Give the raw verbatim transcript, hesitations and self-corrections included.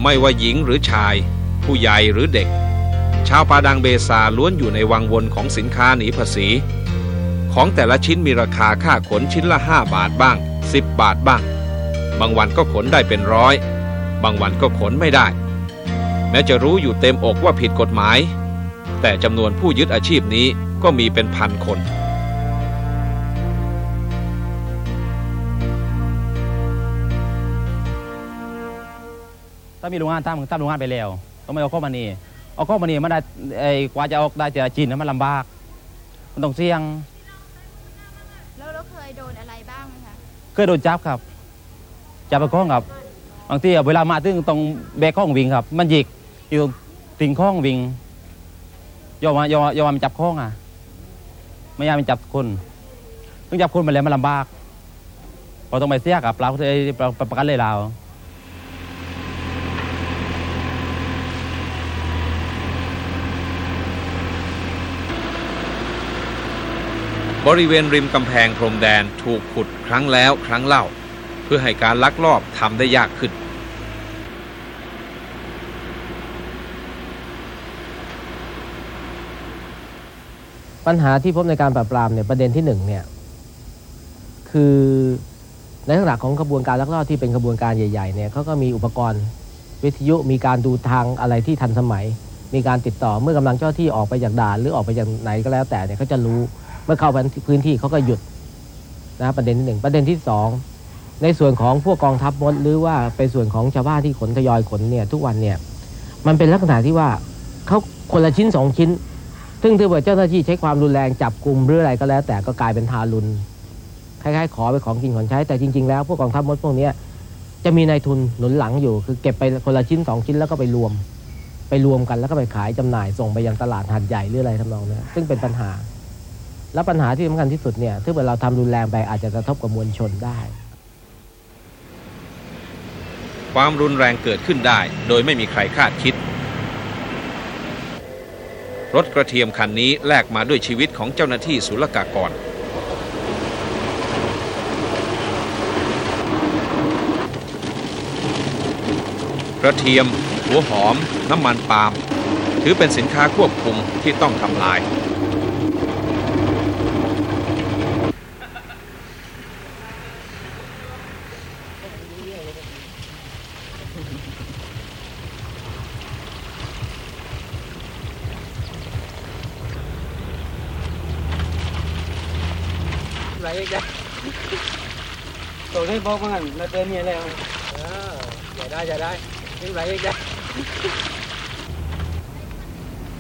ไม่ว่าหญิงหรือชายผู้ใหญ่หรือเด็กชาวปาดังเบซาล้วนอยู่ในวังวนของสินค้าหนีภาษีของแต่ละชิ้นมีราคาค่าขนชิ้นละห้าบาทบ้างสิบบาทบ้างบางวันก็ขนได้เป็นร้อยบางวันก็ขนไม่ได้แม้จะรู้อยู่เต็มอกว่าผิดกฎหมายแต่จำนวนผู้ยึดอาชีพนี้ก็มีเป็นพันคนถ้ามีโรงงานตั้งตั้งโรงงานไปแล้วต้องไม่เอาข้อมันนี่เอาข้อมันนี่มันได้ไอ้กว่าจะออกได้จะจีนมันลำบากมันต้องเสี่ยงแล้วเราเคยโดนอะไรบ้างไหมคะเคยโดนจับครับจับไปข้องครับบางทีเวลามาถึงตรงแบกข้องวิ่งครับมันหยิกอยู่ติ่งข้องวิ่งยอมยอมยอมมันจับข้องอ่ะไม่ยอมมันจับคนต้องจับคนมาแล้วมันลำบากพอต้องไปเสียกับเราเลยประกันเลยเราบริเวณริมกำแพงพรมแดนถูกขุดครั้งแล้วครั้งเล่าเพื่อให้การลักลอบทำได้ยากขึ้นปัญหาที่พบในการปราบปรามเนี่ยประเด็นที่หนึ่งเนี่ยคือในลักษณะของขบวนการลักลอบที่เป็นขบวนการใหญ่ๆเนี่ยเขาก็มีอุปกรณ์วิทยุมีการดูทางอะไรที่ทันสมัยมีการติดต่อเมื่อกำลังเจ้าที่ออกไปจากด่านหรือออกไปจากไหนก็แล้วแต่เนี่ยเขาจะรู้เมื่อเข้าไปพื้นที่เขาก็หยุดนะประเด็นที่หนึ่งประเด็นที่สองในส่วนของพวกกองทัพมดหรือว่าเป็นส่วนของชาวบ้านที่ขนทยอยขนเนี่ยทุกวันเนี่ยมันเป็นลักษณะที่ว่าเขาคนละชิ้นสองชิ้นซึ่งถ้าเกิดเจ้าหน้าที่ใช้ความรุนแรงจับกลุ่มหรืออะไรก็แล้วแต่ก็กลายเป็นทารุณคล้ายๆขอไปของกินของใช้แต่จริงๆแล้วพวกกองทัพมดพวกนี้จะมีนายทุนหนุนหลังอยู่คือเก็บไปคนละชิ้นสองชิ้นแล้วก็ไปรวมไปรวมกันแล้วก็ไปขายจำหน่ายส่งไปยังตลาดหาดใหญ่หรืออะไรทำนองนี้ซึ่งเป็นปัญหาและปัญหาที่สำคัญที่สุดเนี่ยถ้าเกิดเราทำรุนแรงไปอาจจะกระทบกับมวลชนได้ความรุนแรงเกิดขึ้นได้โดยไม่มีใครคาดคิดรถกระเทียมคันนี้แลกมาด้วยชีวิตของเจ้าหน้าที่ศุลกากรกระเทียมหัวหอมน้ำมันปาล์มถือเป็นสินค้าควบคุมที่ต้องทำลายไรอีกได้ตัวได้บอกมั้งเราเจอเมียแล้วเอออย่าได้อย่าได้ยังไรอีกได้